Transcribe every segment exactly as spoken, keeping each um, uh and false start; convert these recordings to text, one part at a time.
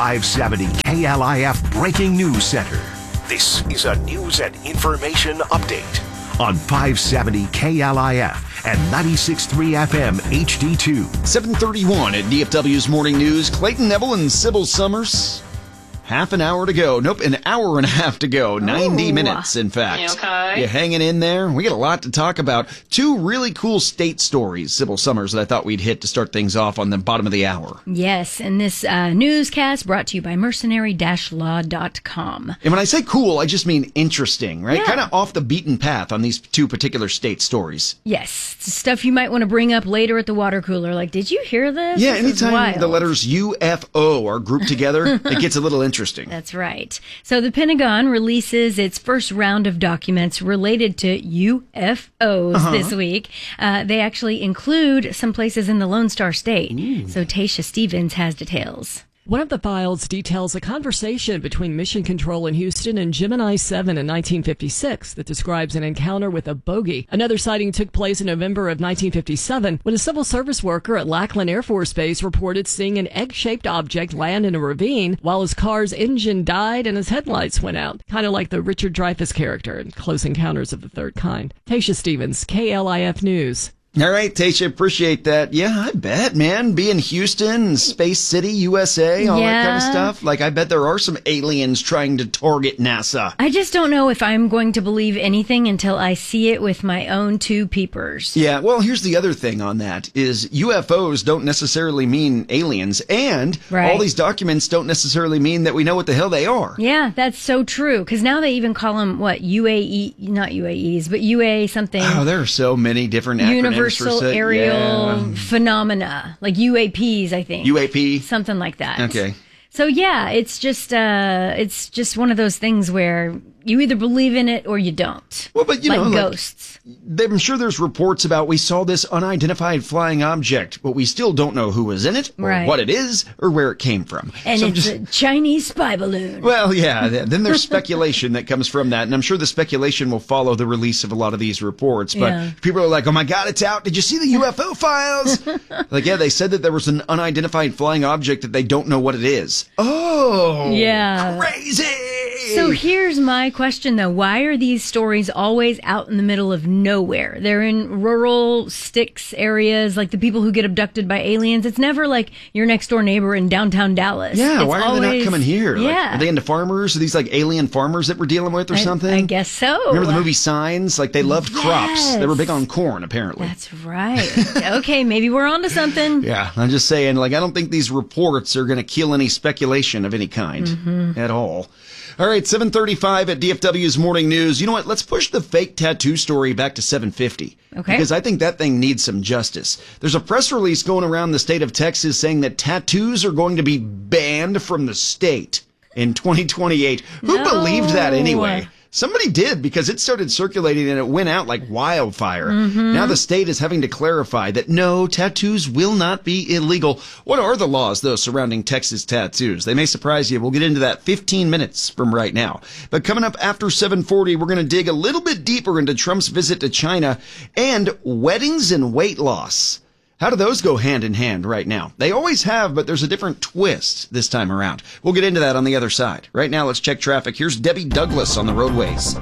five seventy K L I F Breaking News Center. This is a news and information update on five seventy K L I F and ninety-six point three F M H D two. seven thirty-one at D F W's Morning News. Clayton Neville and Sybil Summers. Half an hour to go. Nope, an hour and a half to go. ninety Ooh. minutes, in fact. You okay? You hanging in there? We got a lot to talk about. Two really cool state stories, Sybil Summers, that I thought we'd hit to start things off on the bottom of the hour. Yes, and this uh, newscast brought to you by mercenary dash law dot com. And when I say cool, I just mean interesting, right? Yeah. Kind of off the beaten path on these two particular state stories. Yes, it's stuff you might want to bring up later at the water cooler. Like, did you hear this? Yeah, This is anytime wild. the letters U F O are grouped together, it gets a little interesting. That's right. So the Pentagon releases its first round of documents related to U F Os Uh-huh. this week. Uh, they actually include some places in the Lone Star State. Ooh. So Tasha Stevens has details. One of the files details a conversation between Mission Control in Houston and Gemini seven in nineteen fifty-six that describes an encounter with a bogey. Another sighting took place in November of nineteen fifty-seven when a civil service worker at Lackland Air Force Base reported seeing an egg-shaped object land in a ravine while his car's engine died and his headlights went out. Kind of like the Richard Dreyfuss character in Close Encounters of the Third Kind. Tasha Stevens, K L I F News. All right, Tasha, appreciate that. Yeah, I bet, man. Being Houston, Space City, U S A, all that kind of Yeah. stuff. Like, I bet there are some aliens trying to target NASA. I just don't know if I'm going to believe anything until I see it with my own two peepers. Yeah, well, here's the other thing on that is U F Os don't necessarily mean aliens, and Right. all these documents don't necessarily mean that we know what the hell they are. Yeah, that's so true. Because now they even call them, what, U A E, not U A Es, but U A something. Oh, there are so many different acronyms for Universal such- aerial yeah. phenomena, like U A Ps, I think. U A P? Something like that. Okay. So yeah, it's just uh, it's just one of those things where you either believe in it or you don't. Well, but you like know, like- ghosts. I'm sure there's reports about we saw this unidentified flying object, but we still don't know who was in it, or Right. what it is, or where it came from. And So I'm it's just- a Chinese spy balloon. Well, yeah, th- then there's speculation that comes from that, and I'm sure the speculation will follow the release of a lot of these reports. But Yeah. people are like, oh my God, it's out. Did you see the U F O files? Like, yeah, they said that there was an unidentified flying object that they don't know what it is. Oh, Yeah. crazy. So here's my question, though. Why are these stories always out in the middle of nowhere? They're in rural sticks areas, like the people who get abducted by aliens. It's never like your next door neighbor in downtown Dallas. Yeah, It's why are they always- not coming here? Like, Yeah. are they into farmers? Are these like alien farmers that we're dealing with or I- something? I guess so. Remember the movie Signs? Like, they loved crops. They were Yes. big on corn, apparently. That's right. Okay, maybe we're onto something. Yeah, I'm just saying, like, I don't think these reports are going to kill any speculation of any kind Mm-hmm. at all. All right, seven thirty-five at D F W's Morning News. You know what? Let's push the fake tattoo story back to seven fifty. Okay. Because I think that thing needs some justice. There's a press release going around the state of Texas saying that tattoos are going to be banned from the state in twenty twenty-eight. Who No. believed that anyway? Somebody did, because it started circulating and it went out like wildfire. Mm-hmm. Now the state is having to clarify that no, tattoos will not be illegal. What are the laws, though, surrounding Texas tattoos? They may surprise you. We'll get into that fifteen minutes from right now. But coming up after seven forty, we're going to dig a little bit deeper into Trump's visit to China and weddings and weight loss. How do those go hand in hand right now? They always have, but there's a different twist this time around. We'll get into that on the other side. Right now, let's check traffic. Here's Debbie Douglas on the roadways.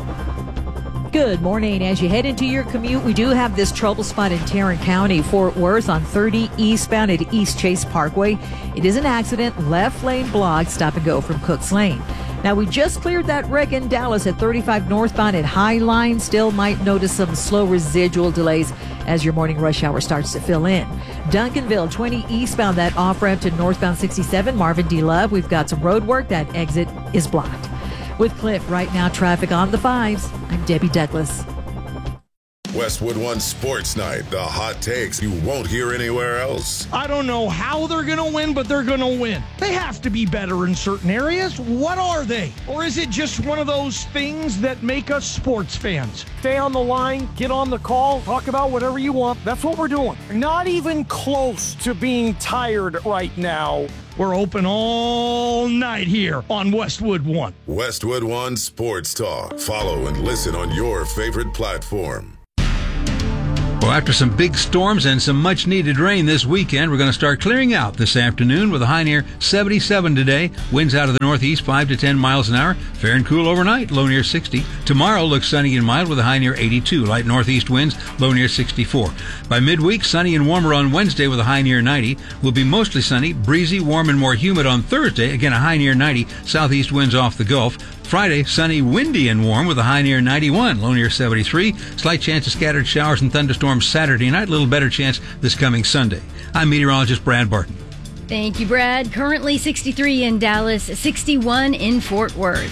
Good morning. As you head into your commute, we do have this trouble spot in Tarrant County, Fort Worth on thirty eastbound at East Chase Parkway. It is an accident, left lane blocked, stop and go from Cooks Lane. Now, we just cleared that wreck in Dallas at thirty-five northbound at High Line. Still might notice some slow residual delays as your morning rush hour starts to fill in. Duncanville, twenty eastbound, that off-ramp to northbound sixty-seven, Marvin D. Love. We've got some road work. That exit is blocked. With Cliff, right now, traffic on the fives. I'm Debbie Douglas. Westwood One Sports Night, the hot takes you won't hear anywhere else. I don't know how they're going to win, but they're going to win. They have to be better in certain areas. What are they? Or is it just one of those things that make us sports fans? Stay on the line, get on the call, talk about whatever you want. That's what we're doing. Not even close to being tired right now. We're open all night here on Westwood One. Westwood One Sports Talk. Follow and listen on your favorite platform. Well, after some big storms and some much-needed rain this weekend, we're going to start clearing out this afternoon with a high near seventy-seven today. Winds out of the northeast five to ten miles an hour. Fair and cool overnight, low near sixty. Tomorrow looks sunny and mild with a high near eighty-two. Light northeast winds, low near sixty-four. By midweek, sunny and warmer on Wednesday with a high near ninety. Will be mostly sunny, breezy, warm, and more humid on Thursday. Again, a high near ninety. Southeast winds off the Gulf. Friday, sunny, windy, and warm with a high near ninety-one, low near seventy-three. Slight chance of scattered showers and thunderstorms Saturday night, little better chance this coming Sunday. I'm meteorologist Brad Barton. Thank you, Brad. Currently sixty-three in Dallas, sixty-one in Fort Worth.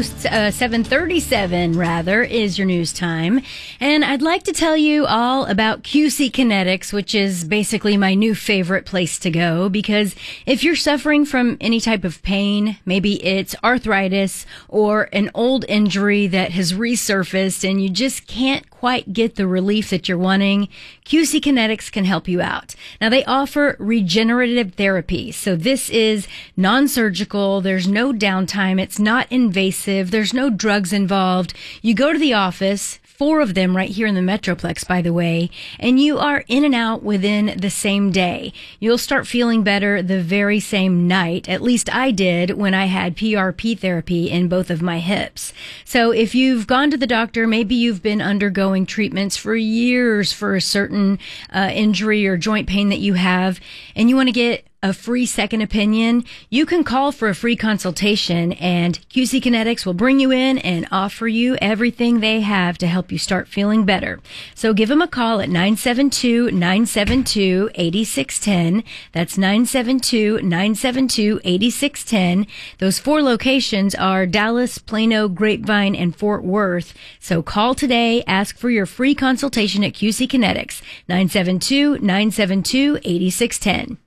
seven thirty-seven, rather, is your news time. And I'd like to tell you all about Q C Kinetics, which is basically my new favorite place to go, because if you're suffering from any type of pain, maybe it's arthritis or an old injury that has resurfaced and you just can't quite get the relief that you're wanting, Q C Kinetics can help you out. Now, they offer regenerative therapy. So this is non-surgical. There's no downtime. It's not invasive. There's no drugs involved. You go to the office, four of them right here in the Metroplex, by the way, and you are in and out within the same day. You'll start feeling better the very same night. At least I did when I had P R P therapy in both of my hips. So if you've gone to the doctor, maybe you've been undergoing treatments for years for a certain uh, injury or joint pain that you have, and you want to get a free second opinion, you can call for a free consultation, and Q C Kinetics will bring you in and offer you everything they have to help you start feeling better. So give them a call at nine seven two, nine seven two, eight six one zero. That's nine seven two, nine seven two, eight six one zero. Those four locations are Dallas, Plano, Grapevine, and Fort Worth. So call today, ask for your free consultation at Q C Kinetics, nine seven two, nine seven two, eight six one zero.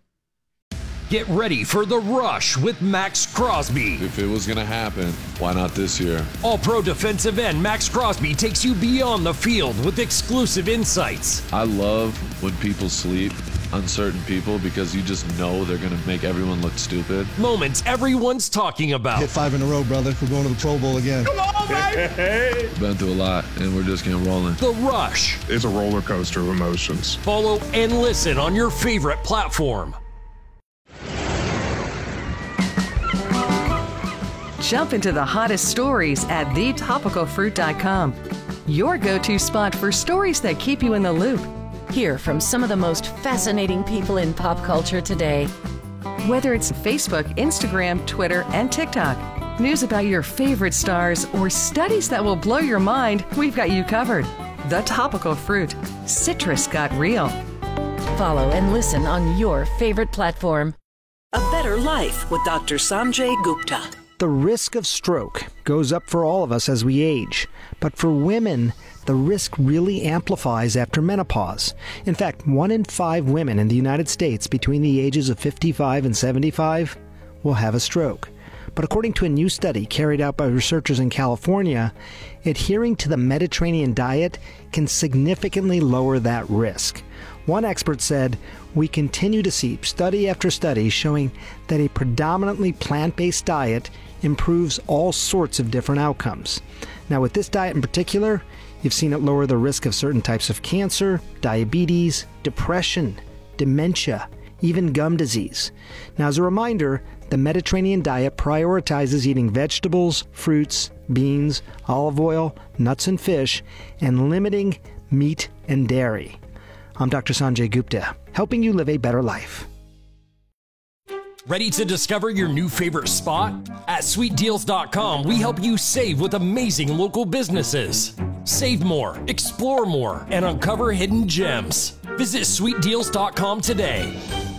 Get ready for The Rush with Max Crosby. If it was going to happen, why not this year? All-pro defensive end Max Crosby takes you beyond the field with exclusive insights. I love when people sleep, uncertain people, because you just know they're going to make everyone look stupid. Moments everyone's talking about. Hit five in a row, brother. We're going to the Pro Bowl again. Come on, baby! We've been through a lot, and we're just getting rolling. The Rush. It's a roller coaster of emotions. Follow and listen on your favorite platform. Jump into the hottest stories at the topical fruit dot com. Your go-to spot for stories that keep you in the loop. Hear from some of the most fascinating people in pop culture today. Whether it's Facebook, Instagram, Twitter, and TikTok, news about your favorite stars, or studies that will blow your mind, we've got you covered. The Topical Fruit. Citrus got real. Follow and listen on your favorite platform. A Better Life with Doctor Sanjay Gupta. The risk of stroke goes up for all of us as we age, but for women, the risk really amplifies after menopause. In fact, one in five women in the United States between the ages of fifty-five and seventy-five will have a stroke. But according to a new study carried out by researchers in California, adhering to the Mediterranean diet can significantly lower that risk. One expert said, "We continue to see study after study showing that a predominantly plant-based diet improves all sorts of different outcomes." Now, with this diet in particular, you've seen it lower the risk of certain types of cancer, diabetes, depression, dementia, even gum disease. Now, as a reminder, the Mediterranean diet prioritizes eating vegetables, fruits, beans, olive oil, nuts and fish, and limiting meat and dairy. I'm Doctor Sanjay Gupta, helping you live a better life. Ready to discover your new favorite spot? At sweet deals dot com, we help you save with amazing local businesses. Save more, explore more, and uncover hidden gems. Visit sweet deals dot com today.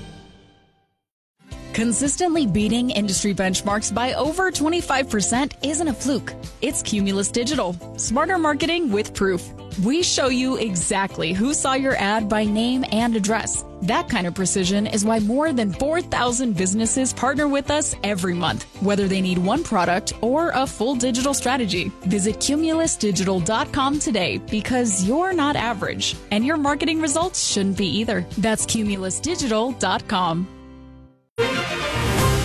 Consistently beating industry benchmarks by over twenty-five percent isn't a fluke. It's Cumulus Digital. Smarter marketing with proof. We show you exactly who saw your ad by name and address. That kind of precision is why more than four thousand businesses partner with us every month, whether they need one product or a full digital strategy. Visit Cumulus Digital dot com today, because you're not average, and your marketing results shouldn't be either. That's Cumulus Digital dot com.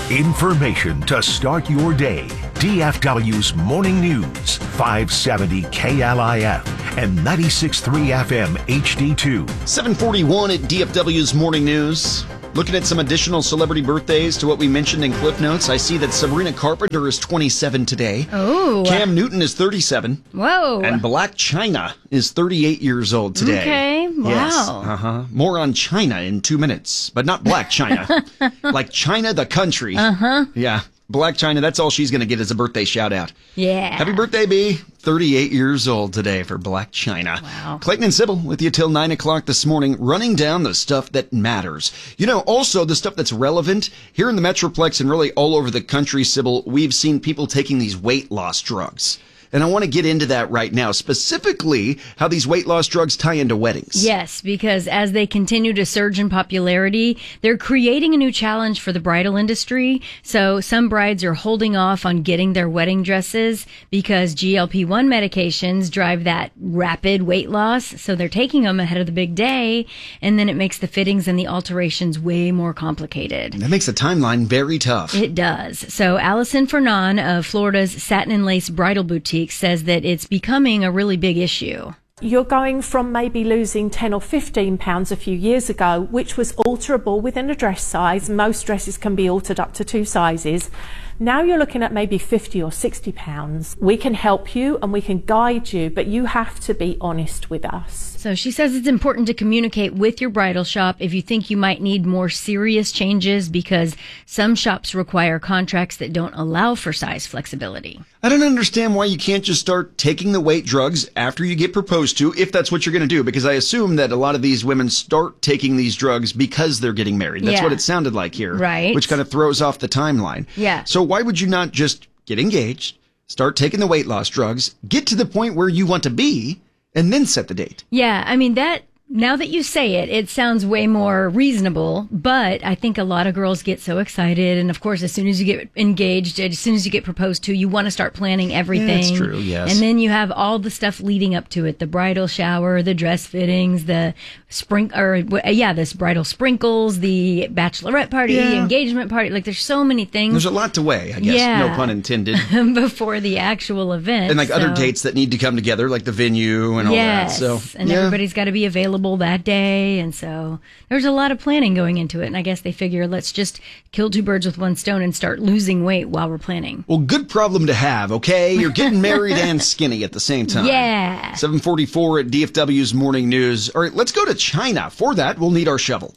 Information to start your day. D F W's Morning News, five seventy K L I F and ninety-six point three F M H D two. seven forty-one at D F W's Morning News. Looking at some additional celebrity birthdays to what we mentioned in Cliff Notes, I see that Sabrina Carpenter is twenty-seven today. Oh. Cam Newton is thirty-seven. Whoa. And Black China is thirty-eight years old today. Okay, wow. Yes. Uh-huh. More on China in two minutes, but not Black China. Like China the country. Uh-huh. Yeah. Black China, that's all she's going to get as a birthday shout out. Yeah. Happy birthday, B. thirty-eight years old today for Black China. Wow. Clayton and Sybil with you till nine o'clock this morning, running down the stuff that matters. You know, also the stuff that's relevant. Here in the Metroplex and really all over the country, Sybil, we've seen people taking these weight loss drugs. And I want to get into that right now, specifically how these weight loss drugs tie into weddings. Yes, because as they continue to surge in popularity, they're creating a new challenge for the bridal industry. So some brides are holding off on getting their wedding dresses because G L P one medications drive that rapid weight loss. So they're taking them ahead of the big day, and then it makes the fittings and the alterations way more complicated. That makes the timeline very tough. It does. So Allison Fernan of Florida's Satin and Lace Bridal Boutique says that it's becoming a really big issue. You're going from maybe losing ten or fifteen pounds a few years ago, which was alterable within a dress size. Most dresses can be altered up to two sizes. Now you're looking at maybe fifty or sixty pounds. We can help you and we can guide you, but you have to be honest with us. So she says it's important to communicate with your bridal shop if you think you might need more serious changes, because some shops require contracts that don't allow for size flexibility. I don't understand why you can't just start taking the weight drugs after you get proposed to, if that's what you're going to do, because I assume that a lot of these women start taking these drugs because they're getting married. That's Yeah. what it sounded like here. Right. Which kind of throws off the timeline. Yeah. So why would you not just get engaged, start taking the weight loss drugs, get to the point where you want to be, and then set the date? Yeah, I mean, that, now that you say it, it sounds way more reasonable, but I think a lot of girls get so excited. And of course, as soon as you get engaged, as soon as you get proposed to, you want to start planning everything. That's true, yes. And then you have all the stuff leading up to it, the bridal shower, the dress fittings, the spring, or yeah, this bridal sprinkles, the bachelorette party, Yeah. engagement party. Like, there's so many things. There's a lot to weigh, I guess. Yeah. No pun intended. before the actual event. And like other so- dates that need to come together, like the venue and all yes. that. So, and yeah. everybody's got to be available that day, and so there's a lot of planning going into it. And I guess they figure, let's just kill two birds with one stone and start losing weight while we're planning. Well, good problem to have, okay? You're getting married and skinny at the same time. Yeah. seven forty-four at D F W's Morning News. All right, let's go to China. For that, we'll need our shovel.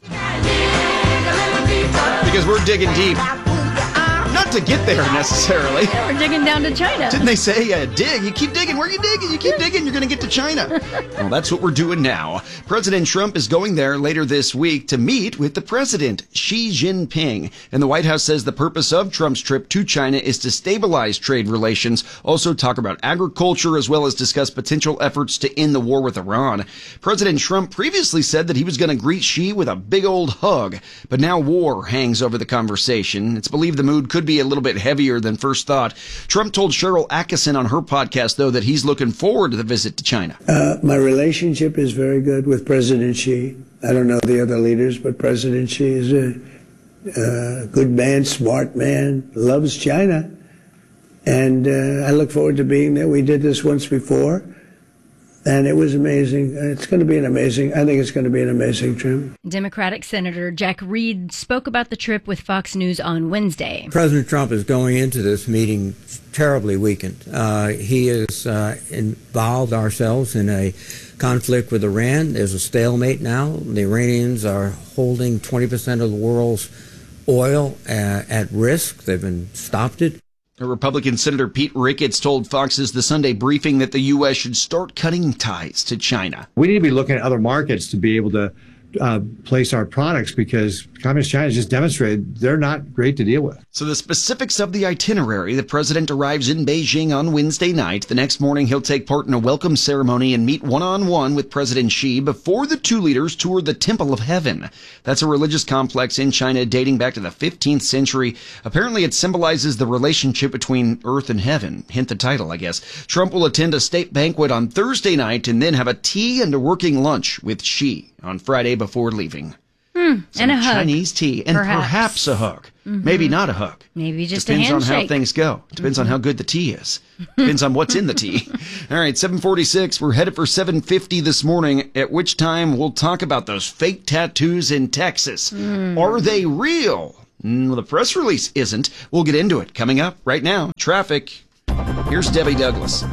Because we're digging deep. Not to get there necessarily. Yeah, we're digging down to China. Didn't they say, uh, dig? You keep digging. Where are you digging? You keep digging, you're going to get to China. Well, that's what we're doing now. President Trump is going there later this week to meet with the president, Xi Jinping. And the White House says the purpose of Trump's trip to China is to stabilize trade relations, also talk about agriculture, as well as discuss potential efforts to end the war with Iran. President Trump previously said that he was going to greet Xi with a big old hug, but now war hangs over the conversation. It's believed the mood could be a little bit heavier than first thought. Trump told Cheryl Atkinson on her podcast, though, that he's looking forward to the visit to China. Uh, my relationship is very good with President Xi. I don't know the other leaders, but President Xi is a, a good man, smart man, loves China. And uh, I look forward to being there. We did this once before, and it was amazing. It's going to be an amazing, I think it's going to be an amazing trip. Democratic Senator Jack Reed spoke about the trip with Fox News on Wednesday. President Trump is going into this meeting terribly weakened. Uh, he has uh, involved ourselves in a conflict with Iran. There's a stalemate now. The Iranians are holding twenty percent of the world's oil uh, at risk. They've been stopped it. Republican Senator Pete Ricketts told Fox's The Sunday Briefing that the U S should start cutting ties to China. We need to be looking at other markets to be able to uh, place our products, because Communist China has just demonstrated they're not great to deal with. So the specifics of the itinerary: the president arrives in Beijing on Wednesday night. The next morning, he'll take part in a welcome ceremony and meet one-on-one with President Xi before the two leaders tour the Temple of Heaven. That's a religious complex in China dating back to the fifteenth century. Apparently, it symbolizes the relationship between earth and heaven. Hint the title, I guess. Trump will attend a state banquet on Thursday night and then have a tea and a working lunch with Xi on Friday before leaving. Mm, Some and a hug. Chinese tea. And Perhaps. perhaps, a hug. Mhm. Maybe not a hug. Maybe just Depends a on handshake. how things go. Depends on how good the tea is. Depends on what's in the tea. All right, seven forty-six. We're headed for seven fifty this morning, at which time we'll talk about those fake tattoos in Texas. Mm. Are they real? Mm, well, the press release isn't. We'll get into it coming up right now. Traffic. Here's Debbie Douglas.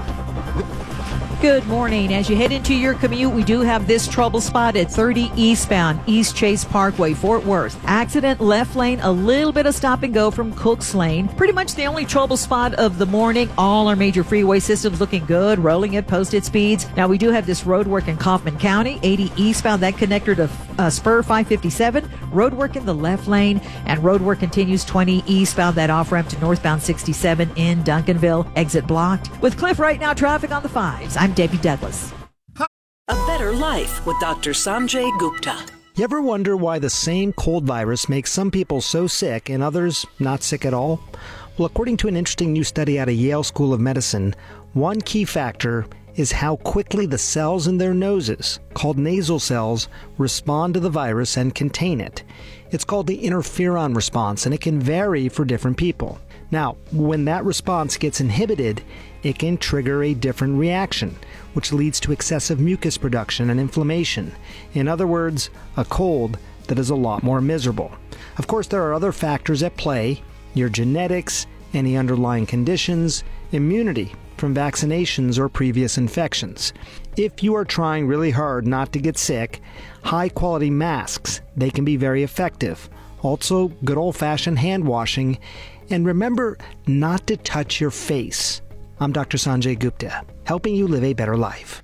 Good morning. As you head into your commute, we do have this trouble spot at thirty eastbound, East Chase Parkway, Fort Worth. Accident left lane, a little bit of stop and go from Cooks Lane. Pretty much the only trouble spot of the morning. All our major freeway systems looking good, rolling at posted speeds. Now we do have this road work in Kaufman County, eighty eastbound, that connector to uh, Spur five fifty-seven. Road work in the left lane, and road work continues twenty eastbound, that off ramp to northbound sixty-seven in Duncanville. Exit blocked. With Cliff right now, traffic on the fives. I'm Debbie Douglas. A better life with Doctor Sanjay Gupta. You ever wonder why the same cold virus makes some people so sick and others not sick at all? Well, according to an interesting new study out of Yale School of Medicine, one key factor is how quickly the cells in their noses, called nasal cells, respond to the virus and contain it. It's called the interferon response, and it can vary for different people. Now, when that response gets inhibited, it can trigger a different reaction, which leads to excessive mucus production and inflammation. In other words, a cold that is a lot more miserable. Of course, there are other factors at play: your genetics, any underlying conditions, immunity from vaccinations or previous infections. If you are trying really hard not to get sick, high-quality masks, they can be very effective. Also, good old-fashioned hand washing. And remember not to touch your face. I'm Doctor Sanjay Gupta, helping you live a better life.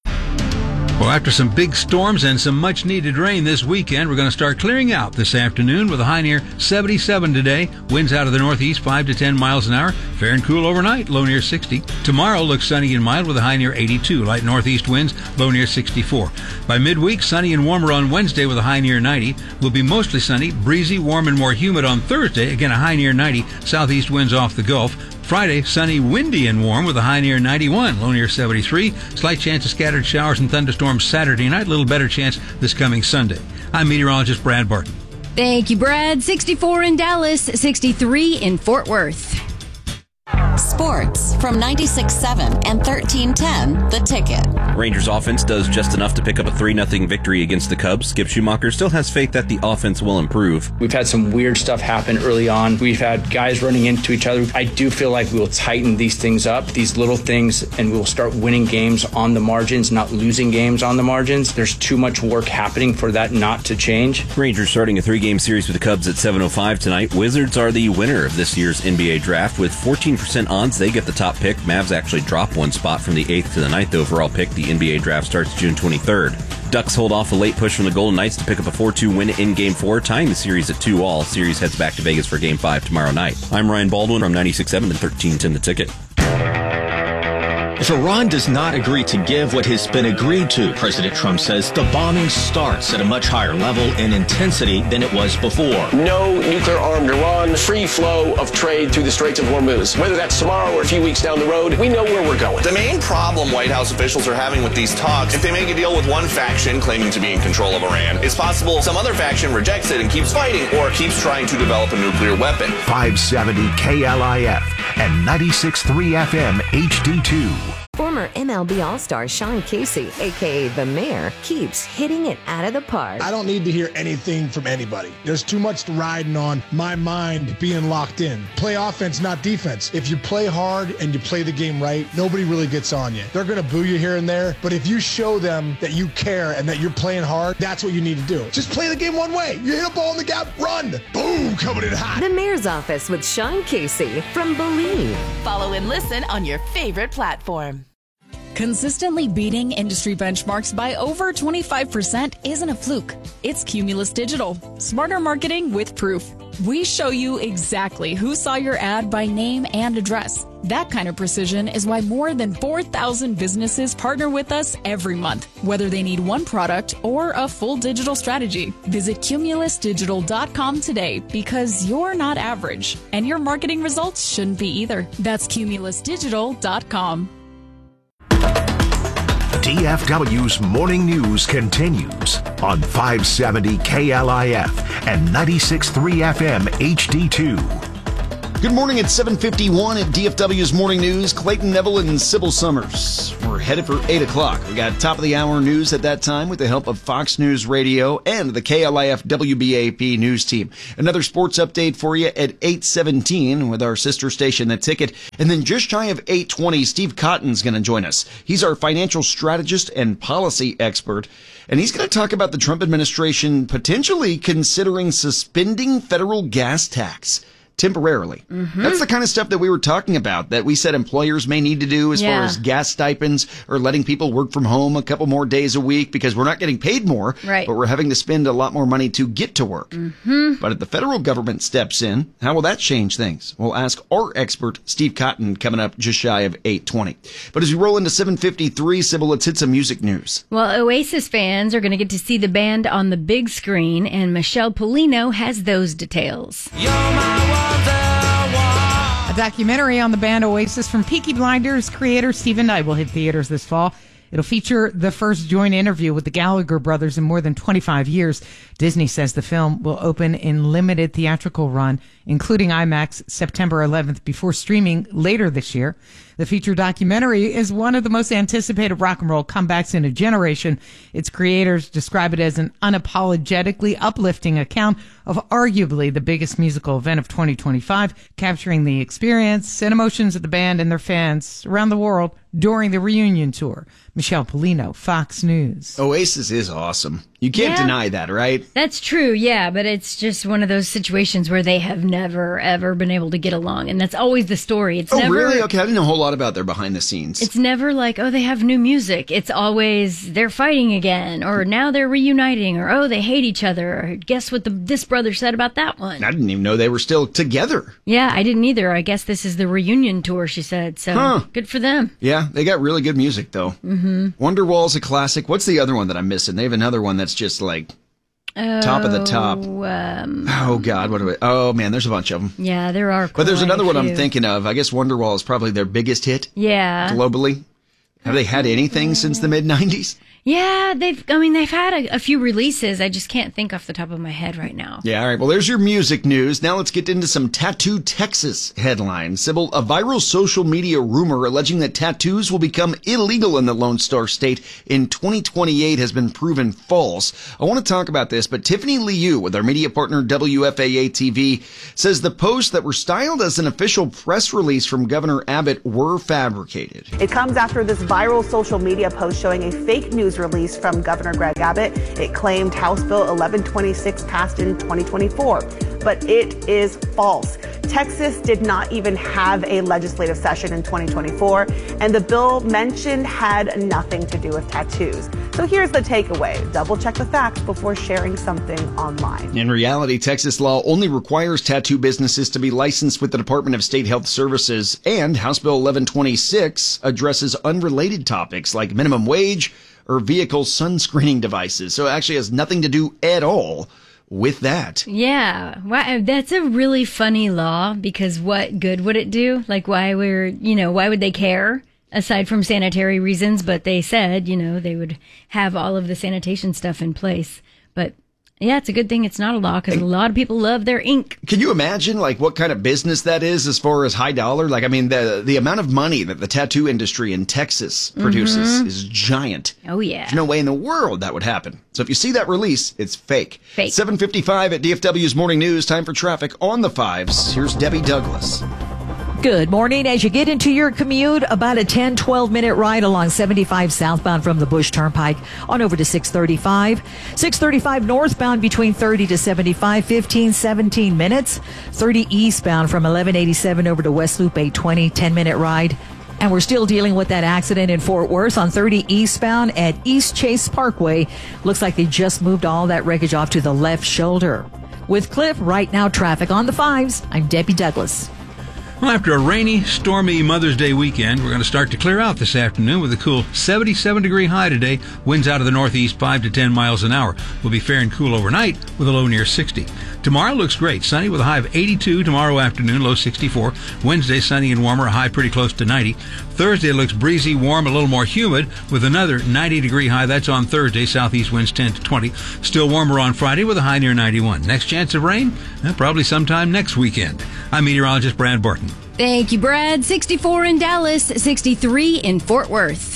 Well, after some big storms and some much-needed rain this weekend, we're going to start clearing out this afternoon with a high near seventy-seven today. Winds out of the northeast five to ten miles an hour. Fair and cool overnight, low near sixty. Tomorrow looks sunny and mild with a high near eighty-two. Light northeast winds, low near sixty-four. By midweek, sunny and warmer on Wednesday with a high near ninety. Will be mostly sunny, breezy, warm, and more humid on Thursday. Again, a high near ninety. Southeast winds off the Gulf. Friday, sunny, windy, and warm with a high near ninety-one, low near seventy-three. Slight chance of scattered showers and thunderstorms Saturday night. A little better chance this coming Sunday. I'm meteorologist Brad Barton. Thank you, Brad. sixty-four in Dallas, sixty-three in Fort Worth. Sports from ninety-six point seven and thirteen ten The Ticket. Rangers offense does just enough to pick up a three nothing victory against the Cubs. Skip Schumacher still has faith that the offense will improve. We've had some weird stuff happen early on. We've had guys running into each other. I do feel like we will tighten these things up, these little things, and we'll start winning games on the margins, not losing games on the margins. There's too much work happening for that not to change. Rangers starting a three-game series with the Cubs at seven oh five tonight. Wizards are the winner of this year's N B A draft with fourteen percent odds. They get the top pick. Mavs actually drop one spot from the eighth to the ninth overall pick. The N B A draft starts June twenty-third. Ducks hold off a late push from the Golden Knights to pick up a four two win in Game four, tying the series at two all. Series heads back to Vegas for Game five tomorrow night. I'm Ryan Baldwin from ninety-six point seven and thirteen ten The Ticket. If Iran does not agree to give what has been agreed to, President Trump says the bombing starts at a much higher level and intensity than it was before. No nuclear-armed Iran, free flow of trade through the Straits of Hormuz. Whether that's tomorrow or a few weeks down the road, we know where we're going. The main problem White House officials are having with these talks, if they make a deal with one faction claiming to be in control of Iran, it's possible some other faction rejects it and keeps fighting or keeps trying to develop a nuclear weapon. five seventy K L I F and ninety-six point three F M H D two. Former M L B All-Star Sean Casey, a k a. The Mayor, keeps hitting it out of the park. I don't need to hear anything from anybody. There's too much riding on my mind being locked in. Play offense, not defense. If you play hard and you play the game right, nobody really gets on you. They're going to boo you here and there, but if you show them that you care and that you're playing hard, that's what you need to do. Just play the game one way. You hit a ball in the gap, run. Boom, coming in hot. The Mayor's Office with Sean Casey from Believe. Follow and listen on your favorite platform. Consistently beating industry benchmarks by over twenty-five percent isn't a fluke. It's Cumulus Digital. Smarter marketing with proof. We show you exactly who saw your ad by name and address. That kind of precision is why more than four thousand businesses partner with us every month, whether they need one product or a full digital strategy. Visit cumulus digital dot com today because you're not average, and your marketing results shouldn't be either. That's cumulus digital dot com. D F W's Morning News continues on five seventy K L I F and ninety-six point three F M H D two. Good morning at seven fifty-one at D F W's Morning News. Clayton Neville and Sybil Summers. We're headed for eight o'clock. We got top of the hour news at that time with the help of Fox News Radio and the K L I F W B A P news team. Another sports update for you at eight seventeen with our sister station, The Ticket. And then just shy of eight twenty, Steve Cotton's going to join us. He's our financial strategist and policy expert. And he's going to talk about the Trump administration potentially considering suspending federal gas tax temporarily. Mm-hmm. That's the kind of stuff that we were talking about that we said employers may need to do as Yeah. far as gas stipends or letting people work from home a couple more days a week because we're not getting paid more, Right. but we're having to spend a lot more money to get to work. Mm-hmm. But if the federal government steps in, how will that change things? We'll ask our expert, Steve Cotton, coming up just shy of eight twenty. But as we roll into seven fifty-three, Sybil, let's hit some music news. Well, Oasis fans are going to get to see the band on the big screen, and Michelle Polino has those details. A documentary on the band Oasis from Peaky Blinders creator Stephen Knight will hit theaters this fall. It'll feature the first joint interview with the Gallagher brothers in more than twenty-five years. Disney says the film will open in limited theatrical run, including IMAX, September eleventh, before streaming later this year. The feature documentary is one of the most anticipated rock and roll comebacks in a generation. Its creators describe it as an unapologetically uplifting account of arguably the biggest musical event of twenty twenty-five, capturing the experience and emotions of the band and their fans around the world during the reunion tour. Michelle Polino, Fox News. Oasis is awesome. You can't Yeah. deny that, right? That's true, yeah, but it's just one of those situations where they have never, ever been able to get along, and that's always the story. It's Oh, never, really? Okay, I didn't know a whole lot about their behind the scenes. It's never like, oh, they have new music. It's always they're fighting again, or now they're reuniting, or oh, they hate each other, or guess what the this brother said about that one. I didn't even know they were still together. Yeah, I didn't either. I guess this is the reunion tour, she said, so Huh. good for them. Yeah, they got really good music, though. Mm-hmm. Wonderwall's a classic. What's the other one that I'm missing? They have another one that's just like top of the top. Oh, um, Oh, God, what do I... Oh, man, there's a bunch of them. yeah, there are But there's quite another a one I'm few. thinking of. I guess Wonderwall is probably their biggest hit Yeah. globally. Have they had anything since the mid nineties? Yeah, they've, I mean, they've had a, a few releases. I just can't think off the top of my head right now. Yeah, all right. Well, there's your music news. Now let's get into some Tattoo Texas headlines. Sybil, a viral social media rumor alleging that tattoos will become illegal in the Lone Star State in twenty twenty-eight has been proven false. I want to talk about this, but Tiffany Liu with our media partner W F A A T V says the posts that were styled as an official press release from Governor Abbott were fabricated. It comes after this viral social media post showing a fake news release from Governor Greg Abbott. It claimed House Bill eleven twenty-six passed in twenty twenty-four, but it is false. Texas did not even have a legislative session in twenty twenty-four, and the bill mentioned had nothing to do with tattoos. So here's the takeaway. Double check the facts before sharing something online. In reality, Texas law only requires tattoo businesses to be licensed with the Department of State Health Services, and House Bill eleven twenty-six addresses unrelated topics like minimum wage or vehicle sunscreening devices. So it actually has nothing to do at all with that. Yeah, wow, that's a really funny law because what good would it do? Like, why were, you know, why would they care aside from sanitary reasons? But they said, you know, they would have all of the sanitation stuff in place. But yeah, it's a good thing it's not a law because a lot of people love their ink. Can you imagine like what kind of business that is as far as high dollar? Like, I mean, the the amount of money that the tattoo industry in Texas produces Mhm. is giant. Oh, yeah. There's no way in the world that would happen. So if you see that release, it's fake. Fake. seven fifty-five at D F W's Morning News. Time for traffic on the fives. Here's Debbie Douglas. Good morning. As you get into your commute, about a ten, twelve minute ride along seventy-five southbound from the Bush Turnpike on over to six thirty-five. six thirty-five northbound between thirty to seventy-five, fifteen, seventeen minutes. thirty eastbound from eleven eighty-seven over to West Loop eight twenty, ten minute ride. And we're still dealing with that accident in Fort Worth on thirty eastbound at East Chase Parkway. Looks like they just moved all that wreckage off to the left shoulder. With Cliff, right now traffic on the fives. I'm Debbie Douglas. Well, after a rainy, stormy Mother's Day weekend, we're going to start to clear out this afternoon with a cool seventy-seven degree high today. Winds out of the northeast five to ten miles an hour. We'll be fair and cool overnight with a low near sixty. Tomorrow looks great. Sunny with a high of eighty-two tomorrow afternoon, low sixty-four. Wednesday, sunny and warmer, a high pretty close to ninety. Thursday looks breezy, warm, a little more humid with another ninety degree high. That's on Thursday. Southeast winds ten to twenty. Still warmer on Friday with a high near ninety-one. Next chance of rain? Eh, probably sometime next weekend. I'm meteorologist Brad Barton. Thank you, Brad. sixty-four in Dallas, sixty-three in Fort Worth.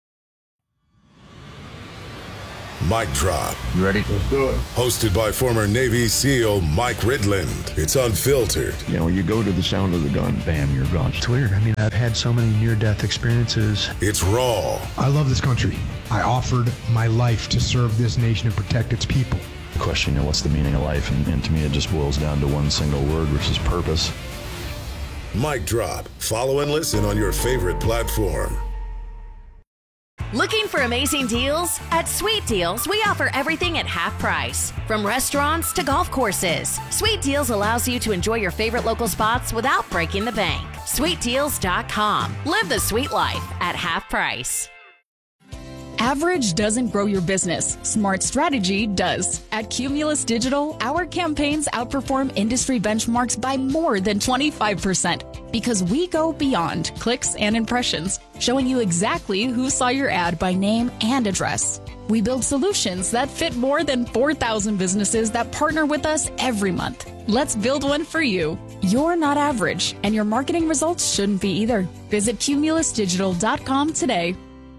Mic Drop. You ready? Let's do it. Hosted by former Navy SEAL Mike Ridland. It's unfiltered. You know, you go to the sound of the gun, bam, you're gone. It's weird. I mean, I've had so many near-death experiences. It's raw. I love this country. I offered my life to serve this nation and protect its people. Question, you know, what's the meaning of life? And, and to me, it just boils down to one single word, which is purpose. Mic Drop. Follow and listen on your favorite platform. Looking for amazing deals? At Sweet Deals, we offer everything at half price. From restaurants to golf courses, Sweet Deals allows you to enjoy your favorite local spots without breaking the bank. sweet deals dot com. Live the sweet life at half price. Average doesn't grow your business. Smart strategy does. At Cumulus Digital, our campaigns outperform industry benchmarks by more than twenty-five percent because we go beyond clicks and impressions, showing you exactly who saw your ad by name and address. We build solutions that fit more than four thousand businesses that partner with us every month. Let's build one for you. You're not average, and your marketing results shouldn't be either. Visit cumulus digital dot com today.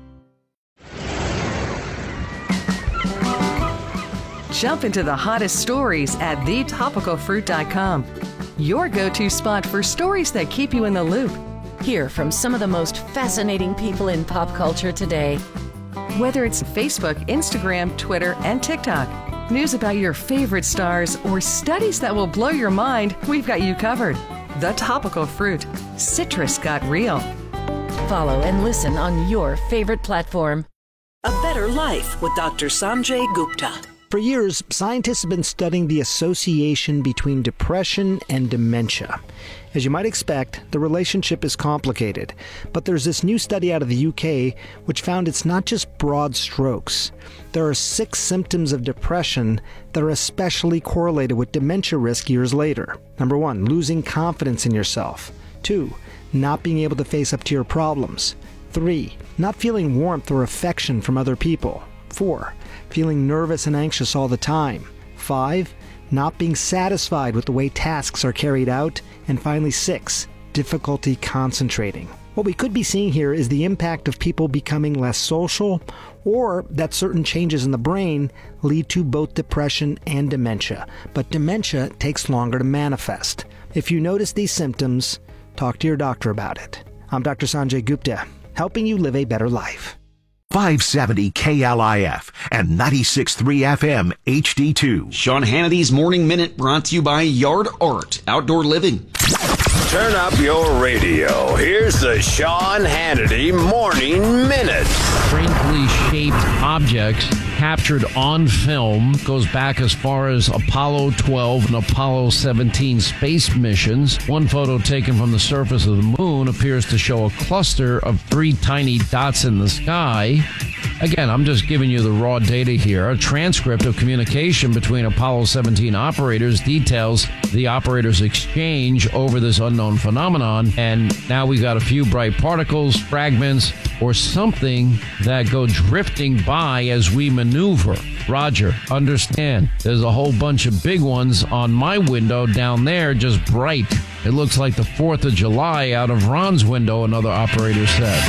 Jump into the hottest stories at the topical fruit dot com. Your go-to spot for stories that keep you in the loop. Hear from some of the most fascinating people in pop culture today. Whether it's Facebook, Instagram, Twitter, and TikTok, news about your favorite stars, or studies that will blow your mind, we've got you covered. The Topical Fruit. Citrus got real. Follow and listen on your favorite platform. A Better Life with Doctor Sanjay Gupta. For years, scientists have been studying the association between depression and dementia. As you might expect, the relationship is complicated, but there's this new study out of the U K which found it's not just broad strokes. There are six symptoms of depression that are especially correlated with dementia risk years later. Number one, losing confidence in yourself. Two, not being able to face up to your problems. Three, not feeling warmth or affection from other people. Four, feeling nervous and anxious all the time. Five, not being satisfied with the way tasks are carried out. And finally, six, difficulty concentrating. What we could be seeing here is the impact of people becoming less social, or that certain changes in the brain lead to both depression and dementia. But dementia takes longer to manifest. If you notice these symptoms, talk to your doctor about it. I'm Doctor Sanjay Gupta, helping you live a better life. five seventy K L I F and ninety-six point three F M H D two. Sean Hannity's Morning Minute brought to you by Yard Art Outdoor Living. Turn up your radio. Here's the Sean Hannity Morning Minute. Strangely shaped objects captured on film goes back as far as Apollo twelve and Apollo seventeen space missions. One photo taken from the surface of the moon appears to show a cluster of three tiny dots in the sky. Again, I'm just giving you the raw data here. A transcript of communication between Apollo seventeen operators details the operators' exchange over this unknown phenomenon. And now we've got a few bright particles, fragments, or something that go drifting by as we maneuver. Roger, understand. There's a whole bunch of big ones on my window down there, just bright. It looks like the fourth of July out of Ron's window, another operator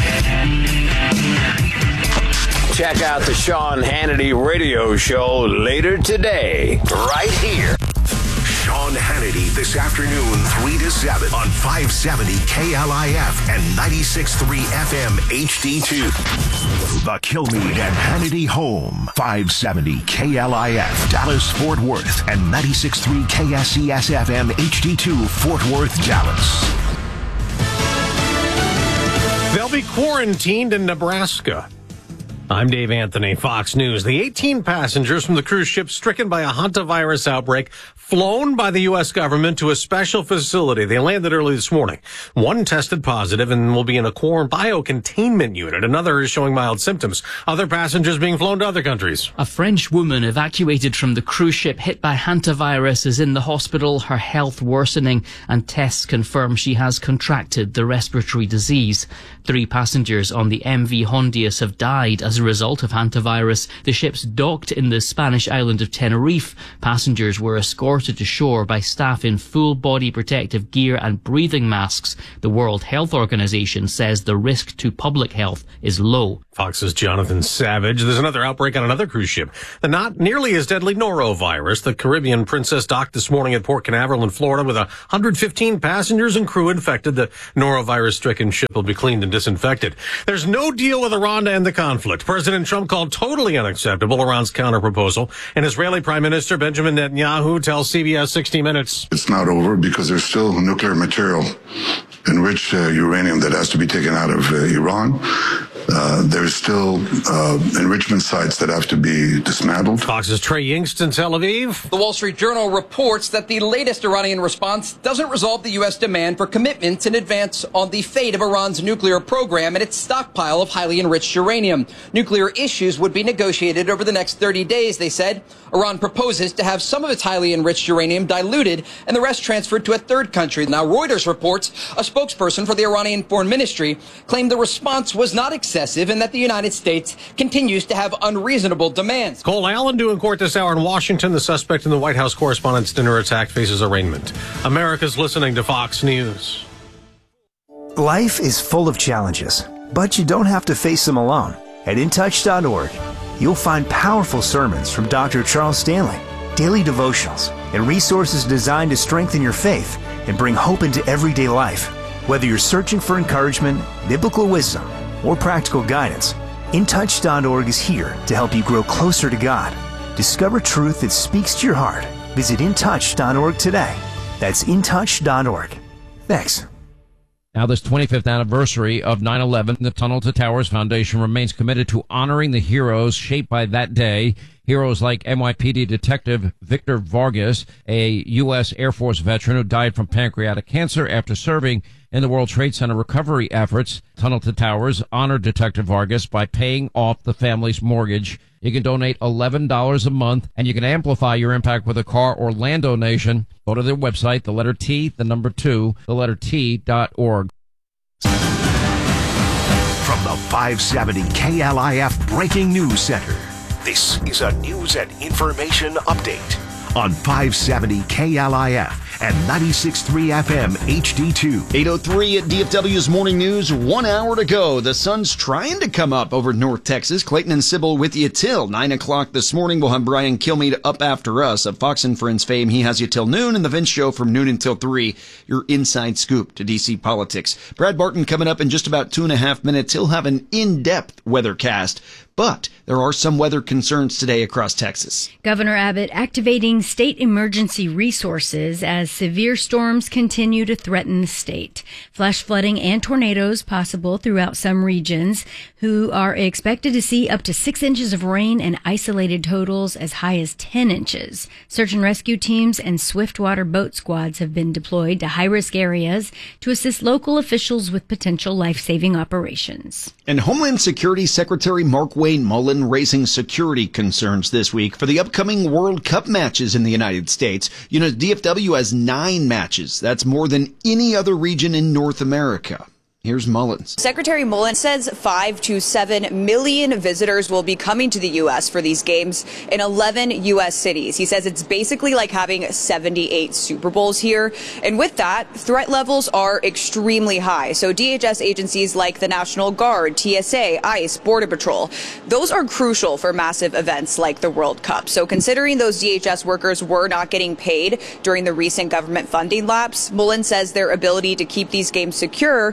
said. Check out the Sean Hannity radio show later today, right here. Sean Hannity this afternoon, three to seven on five seventy K L I F and ninety-six point three F M H D two. The Kilmeade and Hannity Home, five seventy K L I F, Dallas, Fort Worth, and ninety-six point three K S E S F M H D two, Fort Worth, Dallas. They'll be quarantined in Nebraska. I'm Dave Anthony, Fox News. The eighteen passengers from the cruise ship stricken by a hantavirus outbreak flown by the U S government to a special facility. They landed early this morning. One tested positive and will be in a quarantine biocontainment unit. Another is showing mild symptoms. Other passengers being flown to other countries. A French woman evacuated from the cruise ship hit by hantavirus is in the hospital, her health worsening, and tests confirm she has contracted the respiratory disease. Three passengers on the M V Hondius have died as a result of hantavirus. The ship's docked in the Spanish island of Tenerife. Passengers were escorted to shore by staff in full body protective gear and breathing masks. The World Health Organization says the risk to public health is low. Fox's Jonathan Savage. There's another outbreak on another cruise ship. The not nearly as deadly norovirus. The Caribbean Princess docked this morning at Port Canaveral in Florida with one hundred fifteen passengers and crew infected. The norovirus-stricken ship will be cleaned and disinfected. There's no deal with Iran to end the conflict. President Trump called totally unacceptable Iran's counterproposal. And Israeli Prime Minister Benjamin Netanyahu tells C B S sixty minutes. It's not over because there's still nuclear material, enriched uh, uranium that has to be taken out of uh, Iran. Uh, there's still uh, enrichment sites that have to be dismantled. Fox's Trey Yingst in Tel Aviv. The Wall Street Journal reports that the latest Iranian response doesn't resolve the U S demand for commitments in advance on the fate of Iran's nuclear program and its stockpile of highly enriched uranium. Nuclear issues would be negotiated over the next thirty days, they said. Iran proposes to have some of its highly enriched uranium diluted and the rest transferred to a third country. Now, Reuters reports a spokesperson for the Iranian Foreign Ministry claimed the response was not excessive and that the United States continues to have unreasonable demands. Cole Allen due in court this hour in Washington. The suspect in the White House Correspondents' Dinner attack faces arraignment. America's listening to Fox News. Life is full of challenges, but you don't have to face them alone. At in touch dot org, you'll find powerful sermons from Doctor Charles Stanley, daily devotionals, and resources designed to strengthen your faith and bring hope into everyday life. Whether you're searching for encouragement, biblical wisdom, or practical guidance, in touch dot org is here to help you grow closer to God. Discover truth that speaks to your heart. Visit in touch dot org today. That's in touch dot org. Thanks. Now, this twenty-fifth anniversary of nine eleven, the Tunnel to Towers Foundation remains committed to honoring the heroes shaped by that day. Heroes like N Y P D Detective Victor Vargas, a U S Air Force veteran who died from pancreatic cancer after serving in the World Trade Center recovery efforts. Tunnel to Towers honored Detective Vargas by paying off the family's mortgage. You can donate eleven dollars a month, and you can amplify your impact with a car or land donation. Go to their website, the letter T, the number two, the letter T dot org. From the five seventy K L I F Breaking News Center, this is a news and information update on five seventy K L I F and ninety-six point three F M H D two. eight oh three at D F W's Morning News. One hour to go. The sun's trying to come up over North Texas. Clayton and Sybil with you till nine o'clock this morning. We'll have Brian Kilmeade up after us. Of Fox and Friends fame, he has you till noon. And the Vince Show from noon until three. Your inside scoop to D C politics. Brad Barton coming up in just about two and a half minutes. He'll have an in-depth weathercast. But there are some weather concerns today across Texas. Governor Abbott activating state emergency resources as severe storms continue to threaten the state. Flash flooding and tornadoes possible throughout some regions, who are expected to see up to six inches of rain and isolated totals as high as ten inches. Search and rescue teams and swiftwater boat squads have been deployed to high-risk areas to assist local officials with potential life-saving operations. And Homeland Security Secretary Mark Wayne Mullen raising security concerns this week for the upcoming World Cup matches in the United States. You know, D F W has nine matches. That's more than any other region in North America. Here's Mullins. Secretary Mullen says five to seven million visitors will be coming to the U S for these games in eleven U S cities. He says it's basically like having seventy-eight Super Bowls here. And with that, threat levels are extremely high. So D H S agencies like the National Guard, T S A, ICE, Border Patrol, those are crucial for massive events like the World Cup. So considering those D H S workers were not getting paid during the recent government funding lapse, Mullen says their ability to keep these games secure was put in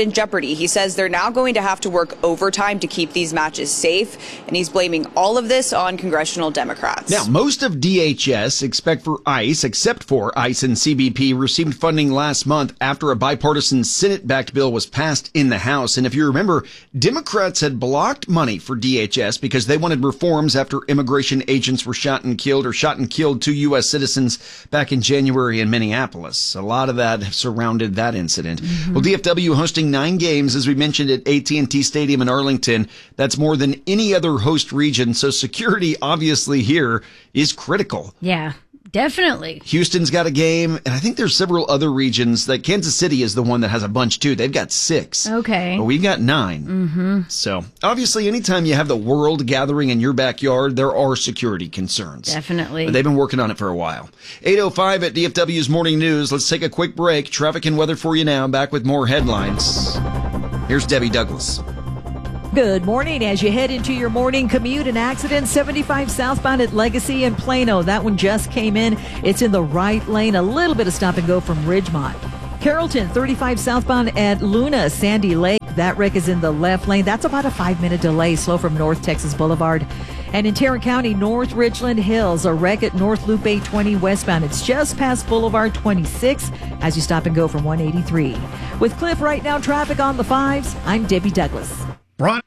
in jeopardy. He says they're now going to have to work overtime to keep these matches safe, and he's blaming all of this on congressional Democrats. Now, most of D H S, except for ICE, except for ICE and C B P, received funding last month after a bipartisan Senate-backed bill was passed in the House. And if you remember, Democrats had blocked money for D H S because they wanted reforms after immigration agents were shot and killed or shot and killed two U S citizens back in January in Minneapolis. A lot of that surrounded that incident. Mm-hmm. Well, D F W hosting nine games, as we mentioned, at A T and T Stadium in Arlington. That's more than any other host region. So security, obviously, here is critical. Yeah. Definitely. Houston's got a game, and I think there's several other regions. That Kansas City is the one that has a bunch, too. They've got six. Okay. But we've got nine. Mm-hmm. So, obviously, anytime you have the world gathering in your backyard, there are security concerns. Definitely. But they've been working on it for a while. eight oh five at D F W's Morning News. Let's take a quick break. Traffic and weather for you now. Back with more headlines. Here's Debbie Douglas. Good morning. As you head into your morning commute, an accident seventy-five southbound at Legacy and Plano. That one just came in. It's in the right lane. A little bit of stop and go from Ridgemont. Carrollton, thirty-five southbound at Luna, Sandy Lake. That wreck is in the left lane. That's about a five-minute delay, slow from North Texas Boulevard. And in Tarrant County, North Richland Hills, a wreck at North Loop eight twenty westbound. It's just past Boulevard twenty-six as you stop and go from one eighty-three. With Cliff right now, traffic on the fives, I'm Debbie Douglas. Right.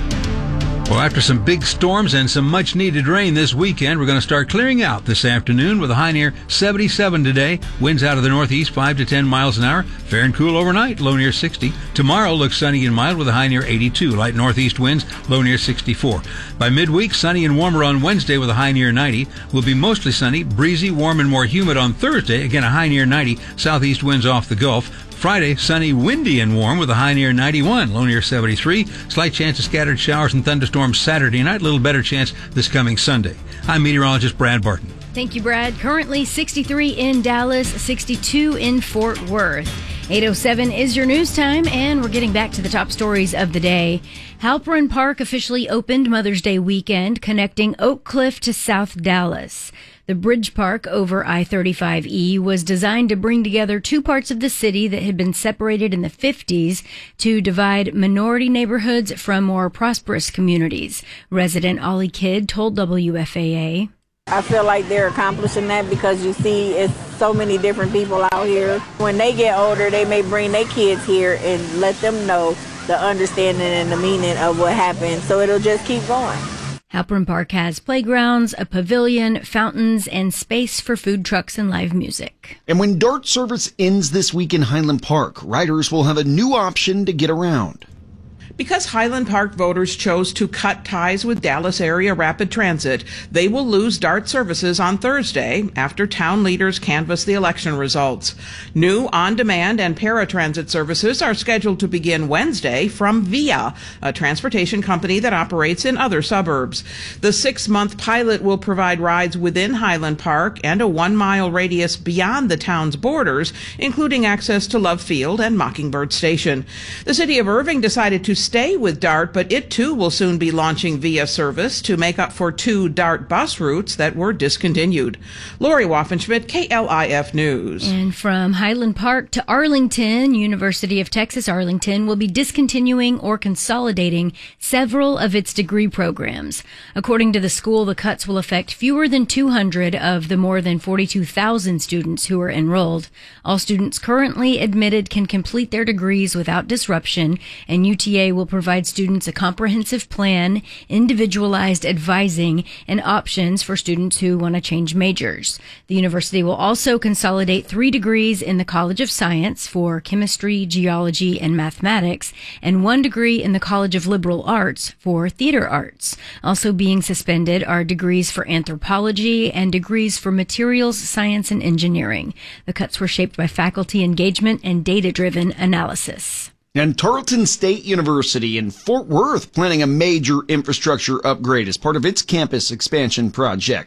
Well, after some big storms and some much-needed rain this weekend, we're going to start clearing out this afternoon with a high near seventy-seven today. Winds out of the northeast, five to ten miles an hour. Fair and cool overnight, low near sixty. Tomorrow looks sunny and mild with a high near eighty-two. Light northeast winds, low near sixty-four. By midweek, sunny and warmer on Wednesday with a high near ninety. Will be mostly sunny, breezy, warm, and more humid on Thursday. Again, a high near ninety. Southeast winds off the Gulf. Friday, sunny, windy, and warm with a high near ninety-one, low near seventy-three. Slight chance of scattered showers and thunderstorms Saturday night. A little better chance this coming Sunday. I'm meteorologist Brad Barton. Thank you, Brad. Currently sixty-three in Dallas, sixty-two in Fort Worth. eight oh seven is your news time, and we're getting back to the top stories of the day. Halperin Park officially opened Mother's Day weekend, connecting Oak Cliff to South Dallas. The Bridge Park over I thirty-five E was designed to bring together two parts of the city that had been separated in the fifties to divide minority neighborhoods from more prosperous communities. Resident Ollie Kidd told W F A A. I feel like they're accomplishing that because you see it's so many different people out here. When they get older, they may bring their kids here and let them know the understanding and the meaning of what happened, so it'll just keep going. Halperin Park has playgrounds, a pavilion, fountains, and space for food trucks and live music. And when DART service ends this week in Highland Park, riders will have a new option to get around. Because Highland Park voters chose to cut ties with Dallas Area Rapid Transit, they will lose DART services on Thursday after town leaders canvass the election results. New on-demand and paratransit services are scheduled to begin Wednesday from Via, a transportation company that operates in other suburbs. The six-month pilot will provide rides within Highland Park and a one-mile radius beyond the town's borders, including access to Love Field and Mockingbird Station. The city of Irving decided to stay with DART, but it too will soon be launching Via service to make up for two DART bus routes that were discontinued. Lori Waffenschmidt, K L I F News. And from Highland Park to Arlington, University of Texas Arlington will be discontinuing or consolidating several of its degree programs. According to the school, the cuts will affect fewer than two hundred of the more than forty-two thousand students who are enrolled. All students currently admitted can complete their degrees without disruption, and U T A will provide students a comprehensive plan, individualized advising, and options for students who want to change majors. The university will also consolidate three degrees in the College of Science for chemistry, geology, and mathematics, and one degree in the College of Liberal Arts for theater arts. Also being suspended are degrees for anthropology and degrees for materials science and engineering. The cuts were shaped by faculty engagement and data-driven analysis. And Tarleton State University in Fort Worth planning a major infrastructure upgrade as part of its campus expansion project.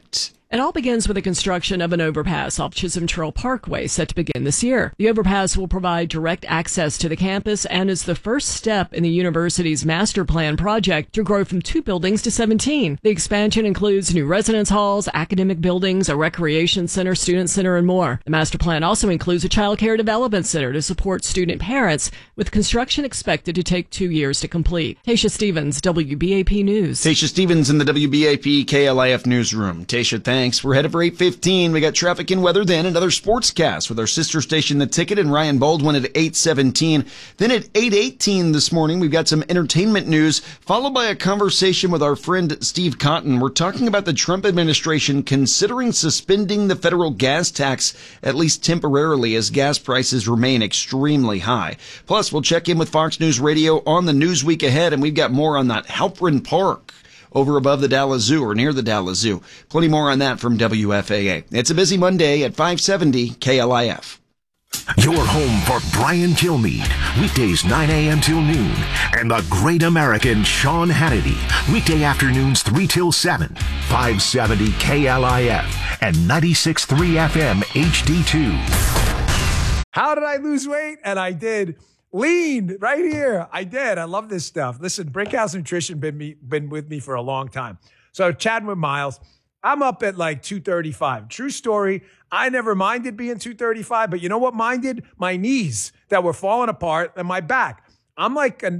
It all begins with the construction of an overpass off Chisholm Trail Parkway set to begin this year. The overpass will provide direct access to the campus and is the first step in the university's master plan project to grow from two buildings to seventeen. The expansion includes new residence halls, academic buildings, a recreation center, student center, and more. The master plan also includes a child care development center to support student parents, with construction expected to take two years to complete. Tasha Stevens, W B A P News. Tasha Stevens in the W B A P K L I F newsroom. Tasha, thanks. We're headed for eight fifteen. We got traffic and weather, then another sportscast with our sister station, The Ticket, and Ryan Baldwin at eight seventeen. Then at eight eighteen this morning, we've got some entertainment news, followed by a conversation with our friend Steve Cotton. We're talking about the Trump administration considering suspending the federal gas tax, at least temporarily, as gas prices remain extremely high. Plus, we'll check in with Fox News Radio on the news week ahead, and we've got more on that Halprin Park over above the Dallas Zoo or near the Dallas Zoo. Plenty more on that from W F A A. It's a busy Monday at five seventy K L I F. Your home for Brian Kilmeade, weekdays nine a.m. till noon, and the great American Sean Hannity, weekday afternoons three till seven, five seventy K L I F and ninety-six point three F M H D two. How did I lose weight? And I did. Lean right here. I did. I love this stuff. Listen, Brinkhouse Nutrition been me been with me for a long time. So chatting with Miles, I'm up at like two thirty-five. True story. I never minded being two thirty-five, but you know what minded? My knees that were falling apart and my back. I'm like a